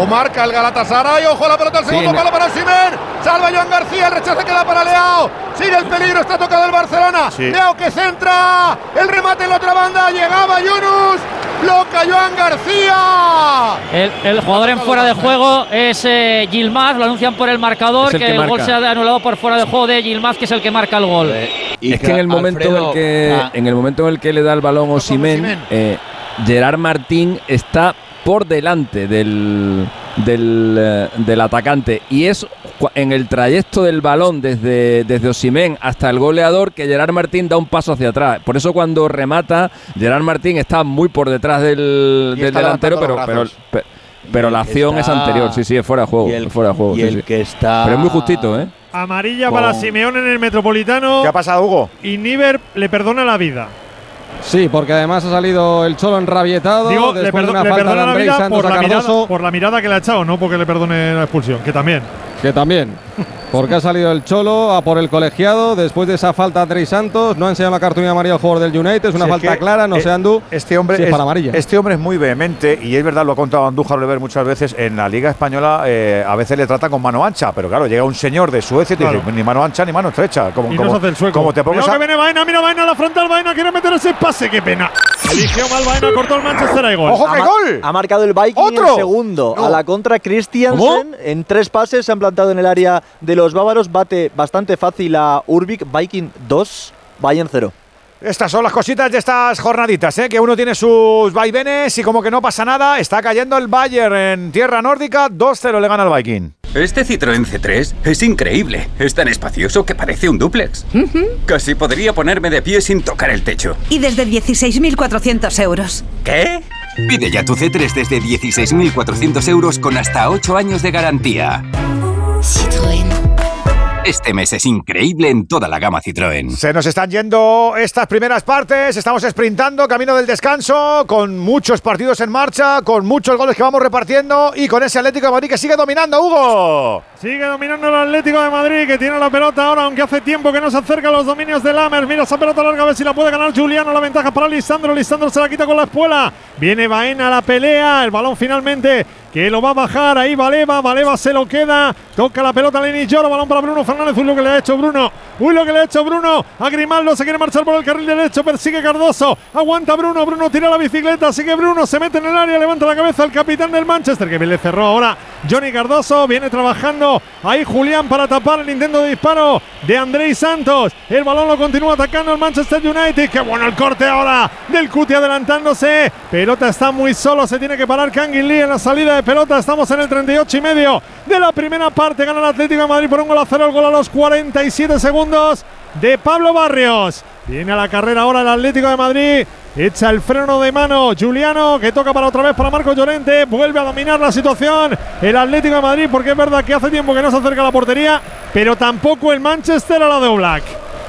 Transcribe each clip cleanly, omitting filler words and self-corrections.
O marca el Galatasaray. Ojo la pelota al segundo palo para Osimhen. Salva Joan García. El rechace queda para Leao. Sigue el peligro. Está tocado el Barcelona. Leao que centra. El remate en la otra banda. Llegaba Yunus. Bloca Joan García. El jugador en fuera de juego es Yilmaz. Lo anuncian por el marcador. Que el gol se ha anulado por fuera de juego de Yilmaz, que es el que marca el gol. Y es que en el momento en el que le da el balón Osimhen, Gerard Martín está por delante del atacante, y es en el trayecto del balón desde Osimhen hasta el goleador que Gerard Martín da un paso hacia atrás. Por eso cuando remata, Gerard Martín está muy por detrás del delantero, pero la acción es anterior. Sí, es fuera de juego. Que está... Pero es muy justito, ¿eh? Amarilla para Simeone en el Metropolitano. ¿Qué ha pasado, Hugo? Y Níver le perdona la vida. Sí, porque además ha salido el Cholo enrabietado. Le perdona la vida por la mirada que le ha echado, no porque le perdone la expulsión, que también. Porque ha salido el Cholo a por el colegiado después de esa falta a Andrei Santos. No ha enseñado la cartulina amarilla al jugador del United. Es una falta clara, no sé, Andú. Este hombre es para amarilla. Este hombre es muy vehemente, y es verdad, lo ha contado Andújar Oliver muchas veces. En la Liga Española a veces le trata con mano ancha, pero claro, llega un señor de Suecia y te dice ni mano ancha ni mano estrecha. No se hace el sueco. Como te pongas que viene Baena, mira Baena a la frontal, Baena quiere meter ese pase, qué pena. Eligió mal Baena, cortó el Manchester, hay gol. ¡Ojo, qué gol! Ha marcado el Viking el segundo. A la contra Christiansen. En 3 pases se han plantado en el área de los bávaros. Bate bastante fácil a Urbik. Viking 2, Bayern 0. Estas son las cositas de estas jornaditas, que uno tiene sus vaivenes y como que no pasa nada. Está cayendo el Bayern en tierra nórdica. 2-0 le gana el Viking. Este Citroën C3 es increíble. Es tan espacioso que parece un dúplex. Casi podría ponerme de pie sin tocar el techo. Y desde 16.400 euros. ¿Qué? Pide ya tu C3 desde 16.400 euros con hasta 8 años de garantía. Citroën. Este mes es increíble en toda la gama Citroën. Se nos están yendo estas primeras partes, estamos sprintando, camino del descanso, con muchos partidos en marcha, con muchos goles que vamos repartiendo y con ese Atlético de Madrid que sigue dominando, Hugo. Sigue dominando el Atlético de Madrid, que tiene la pelota ahora, aunque hace tiempo que no se acerca a los dominios de Lammers. Mira esa pelota larga, a ver si la puede ganar Juliano. La ventaja para Lisandro. Lisandro se la quita con la espuela. Viene Baena a la pelea. El balón finalmente que lo va a bajar. Ahí Baleba. Baleba se lo queda. Toca la pelota a Lenny Lloro. Balón para Bruno Fernández. Uy, lo que le ha hecho Bruno. Uy, lo que le ha hecho Bruno. A Grimaldo se quiere marchar por el carril derecho. Persigue Cardoso. Aguanta Bruno. Bruno tira la bicicleta. Sigue Bruno. Se mete en el área. Levanta la cabeza el capitán del Manchester, que le cerró ahora Johnny Cardoso. Viene trabajando ahí Julián para tapar el intento de disparo de Andrei Santos. El balón lo continúa atacando el Manchester United. Qué bueno el corte ahora del Cuti adelantándose. Pelota está muy solo. Se tiene que parar Kangin Lee en la salida de pelota. Estamos en el 38,5 de la primera parte. Gana el Atlético de Madrid por 1-0. El gol a los 47 segundos de Pablo Barrios. Viene a la carrera ahora el Atlético de Madrid. Echa el freno de mano Juliano, que toca para otra vez para Marco Llorente. Vuelve a dominar la situación el Atlético de Madrid, porque es verdad que hace tiempo que no se acerca a la portería, pero tampoco el Manchester a la de Oblak.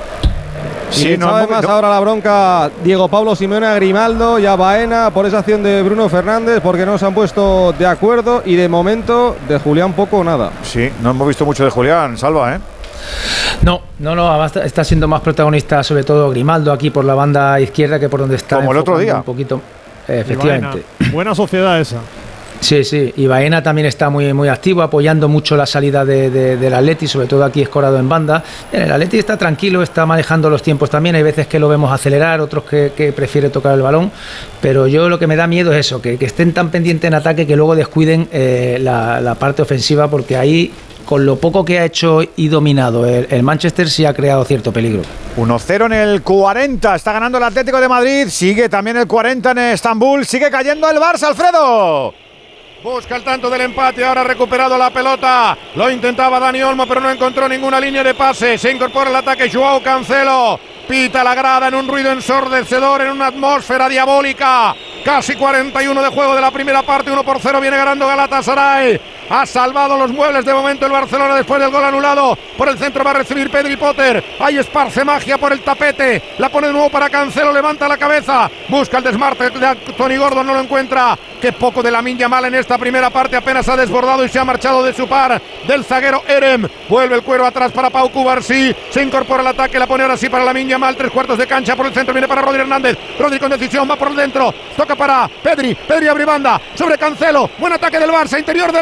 Sí, no, además ahora la bronca Diego Pablo Simeone a Grimaldo y a Baena por esa acción de Bruno Fernández, porque no se han puesto de acuerdo, y de momento de Julián poco o nada. Sí, no hemos visto mucho de Julián, Salva, No, está siendo más protagonista sobre todo Grimaldo aquí por la banda izquierda, que por donde está. Como el otro día. Un poquito, efectivamente. Buena sociedad esa. Sí, y Baena también está muy activo, apoyando mucho la salida del Atleti, sobre todo aquí escorado en banda. El Atleti está tranquilo, está manejando los tiempos también. Hay veces que lo vemos acelerar, otros que prefiere tocar el balón, pero yo lo que me da miedo es eso, que estén tan pendientes en ataque que luego descuiden la parte ofensiva, porque ahí, con lo poco que ha hecho y dominado el Manchester, sí ha creado cierto peligro. 1-0 en el 40, está ganando el Atlético de Madrid, sigue también el 40 en Estambul, sigue cayendo el Barça, Alfredo. Busca el tanto del empate, ahora ha recuperado la pelota. Lo intentaba Dani Olmo, pero no encontró ninguna línea de pase. Se incorpora el ataque Joao Cancelo. Pita la grada en un ruido ensordecedor, en una atmósfera diabólica. Casi 41 de juego de la primera parte, 1-0 viene ganando Galatasaray. Ha salvado los muebles de momento el Barcelona después del gol anulado. Por el centro va a recibir Pedri Potter. Ahí esparce magia por el tapete. La pone de nuevo para Cancelo, levanta la cabeza. Busca el desmarte de Tony Gordon, no lo encuentra. Qué poco de Lamine Yamal en esta primera parte. Apenas ha desbordado y se ha marchado de su par del zaguero Erem. Vuelve el cuero atrás para Pau Cubarsí. Se incorpora el ataque, la pone ahora sí para Lamine Yamal. 3/4 de cancha por el centro, viene para Rodri Hernández. Rodri con decisión, va por el dentro. Toca para Pedri. Pedri abre banda sobre Cancelo. Buen ataque del Barça, interior del